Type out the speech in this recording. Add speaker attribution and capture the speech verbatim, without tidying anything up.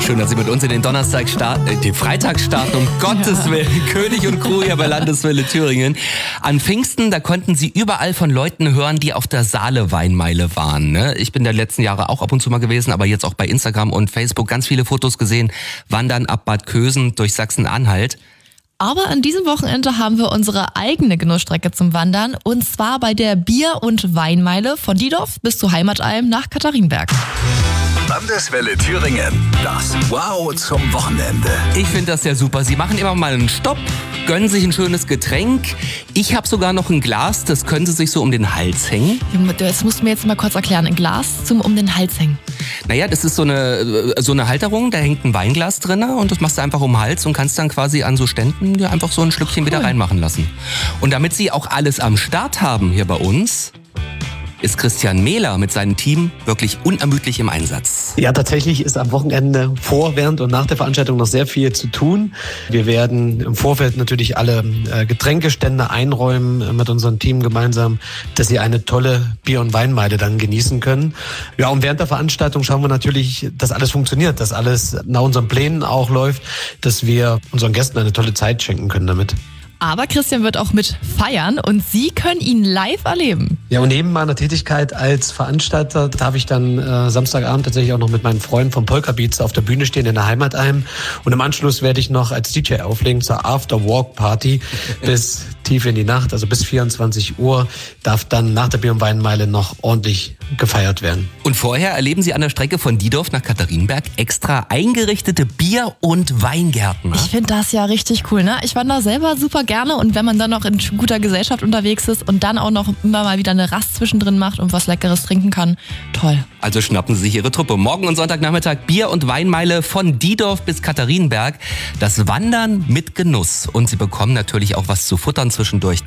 Speaker 1: Schön, dass Sie mit uns in den Donnerstag starten, äh, den Freitag starten, um Gottes Willen. König und Crew hier bei Landeswelle Thüringen. An Pfingsten, da konnten Sie überall von Leuten hören, die auf der Saale-Weinmeile waren. Ne? Ich bin der letzten Jahre auch ab und zu mal gewesen, aber jetzt auch bei Instagram und Facebook ganz viele Fotos gesehen, wandern ab Bad Kösen durch Sachsen-Anhalt.
Speaker 2: Aber an diesem Wochenende haben wir unsere eigene Genussstrecke zum Wandern. Und zwar bei der Bier- und Weinmeile von Diedorf bis zu Heimatalm nach Katharinenberg.
Speaker 3: Landeswelle Thüringen, das Wow zum Wochenende.
Speaker 1: Ich finde das ja super. Sie machen immer mal einen Stopp, gönnen sich ein schönes Getränk. Ich habe sogar noch ein Glas, das können Sie sich so um den Hals hängen.
Speaker 2: Das musst du mir jetzt mal kurz erklären. Ein Glas zum um den Hals hängen.
Speaker 1: Naja, das ist so eine, so eine Halterung, da hängt ein Weinglas drin und das machst du einfach um den Hals und kannst dann quasi an so Ständen dir einfach so ein Schlückchen cool. wieder reinmachen lassen. Und damit Sie auch alles am Start haben hier bei uns, ist Christian Mehler mit seinem Team wirklich unermüdlich im Einsatz.
Speaker 4: Ja, tatsächlich ist am Wochenende vor, während und nach der Veranstaltung noch sehr viel zu tun. Wir werden im Vorfeld natürlich alle äh, Getränkestände einräumen äh, mit unserem Team gemeinsam, dass sie eine tolle Bier- und Weinmeile dann genießen können. Ja, und während der Veranstaltung schauen wir natürlich, dass alles funktioniert, dass alles nach unseren Plänen auch läuft, dass wir unseren Gästen eine tolle Zeit schenken können damit.
Speaker 2: Aber Christian wird auch mit feiern und Sie können ihn live erleben.
Speaker 4: Ja, und neben meiner Tätigkeit als Veranstalter darf ich dann äh, Samstagabend tatsächlich auch noch mit meinen Freunden vom Polka Beats auf der Bühne stehen in der Heimatalm. Und im Anschluss werde ich noch als D J auflegen zur After-Work-Party bis tief in die Nacht, also bis vierundzwanzig Uhr, darf dann nach der Bier- und Weinmeile noch ordentlich gefeiert werden.
Speaker 1: Und vorher erleben Sie an der Strecke von Diedorf nach Katharinenberg extra eingerichtete Bier- und Weingärten. Ne?
Speaker 2: Ich finde das ja richtig cool. Ne? Ich wandere selber super gerne und wenn man dann noch in guter Gesellschaft unterwegs ist und dann auch noch immer mal wieder eine Rast zwischendrin macht und was Leckeres trinken kann, toll.
Speaker 1: Also schnappen Sie sich Ihre Truppe. Morgen und Sonntagnachmittag Bier- und Weinmeile von Diedorf bis Katharinenberg. Das Wandern mit Genuss. Und Sie bekommen natürlich auch was zu futtern zwischendurch.